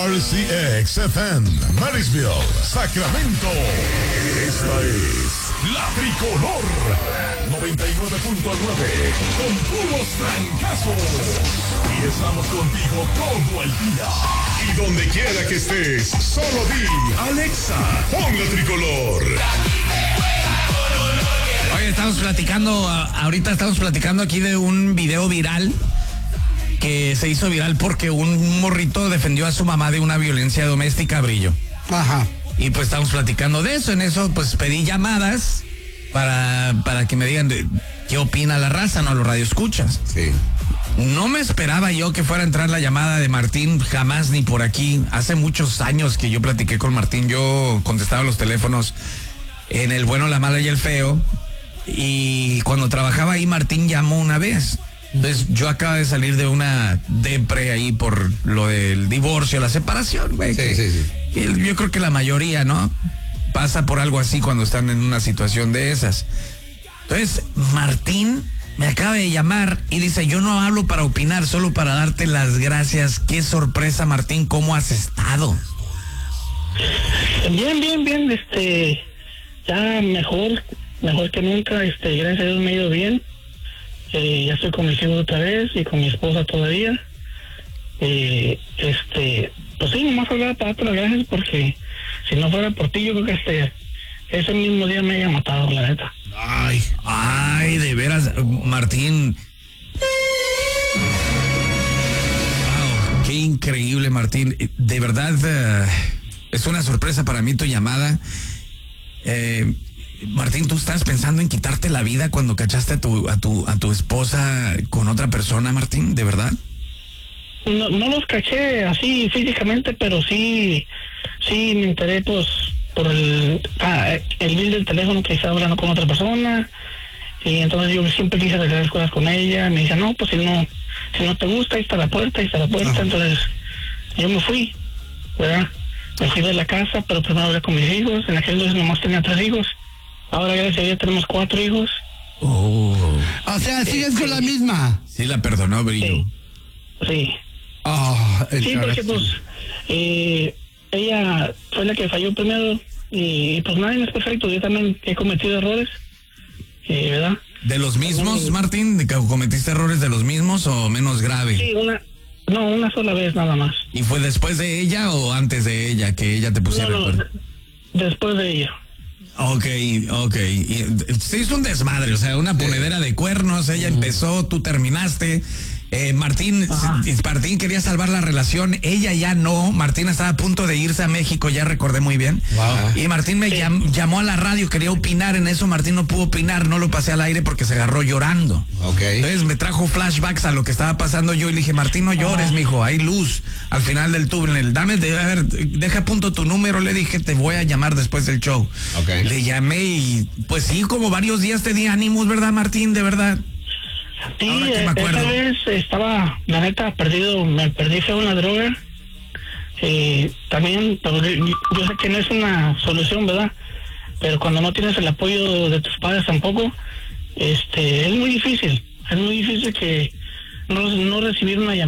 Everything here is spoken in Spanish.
RCX FM, Marysville, Sacramento. Esta es La Tricolor 99.9 con puros trancazos. Y estamos contigo todo el día. Y donde quiera que estés, solo di Alexa, pon La Tricolor. Oye, ahorita estamos platicando aquí de un video viral que se hizo viral porque un morrito defendió a su mamá de una violencia doméstica, Brillo. Ajá. Y pues estamos platicando de eso. En eso pues pedí llamadas para que me digan qué opina la raza, ¿no? Los radioescuchas. Sí. No me esperaba yo que fuera a entrar la llamada de Martín, jamás ni por aquí. Hace muchos años que yo platiqué con Martín, yo contestaba los teléfonos en El Bueno, la Mala y el Feo. Y cuando trabajaba ahí, Martín llamó una vez. Entonces, yo acabo de salir de una depre ahí por lo del divorcio, la separación, güey. Sí. Yo creo que la mayoría, ¿no? Pasa por algo así cuando están en una situación de esas. Entonces, Martín me acaba de llamar y dice, yo no hablo para opinar, solo para darte las gracias. Qué sorpresa, Martín, ¿cómo has estado? Bien, ya mejor que nunca, gracias a Dios me ha ido bien. Ya estoy con mis hijos otra vez y con mi esposa todavía. Pues sí, nomás hablaba para darte las gracias porque si no fuera por ti, yo creo que ese mismo día me haya matado, la neta. Ay, de veras, Martín. Wow, qué increíble, Martín. De verdad, es una sorpresa para mí tu llamada. Martín, ¿tú estás pensando en quitarte la vida cuando cachaste a tu esposa con otra persona, Martín? ¿De verdad? No los caché así físicamente, pero sí me enteré pues por el bill del teléfono que estaba hablando con otra persona. Y entonces yo siempre quise arreglar las cosas con ella. Me dice, no, pues si no te gusta, ahí está la puerta. Entonces yo me fui, ¿verdad? Me fui de la casa, pero primero hablé con mis hijos. En aquel entonces nomás tenía 3 hijos. Ahora, gracias a Dios, tenemos 4 hijos. O sea, sigues con la misma. Sí, la perdonó, Brillo. Sí. Sí, porque pues ella fue la que falló primero y pues nadie es perfecto. Yo también he cometido errores, ¿verdad? ¿De los mismos, Martín? ¿De que cometiste errores de los mismos o menos grave? Sí, una sola vez nada más. ¿Y fue después de ella o antes de ella que ella te pusiera el cuerno? Después de ella. Ok. Y se hizo un desmadre, o sea, una ponedera de cuernos. Ella empezó, tú terminaste. Martín quería salvar la relación, ella ya no. Martín estaba a punto de irse a México, ya recordé muy bien. Wow. Y Martín me llamó a la radio, quería opinar en eso. Martín no pudo opinar, no lo pasé al aire porque se agarró llorando. Entonces me trajo flashbacks a lo que estaba pasando yo y le dije, Martín, no llores, mijo, hay luz al final del túnel. Deja a punto tu número, le dije, te voy a llamar después del show. Le llamé y pues sí, como varios días te di ánimos, ¿verdad, Martín? De verdad. Sí, esta vez estaba, la neta, me perdí feo en la droga. También, pero yo sé que no es una solución, ¿verdad? Pero cuando no tienes el apoyo de tus padres tampoco, es muy difícil que no recibir una llamada.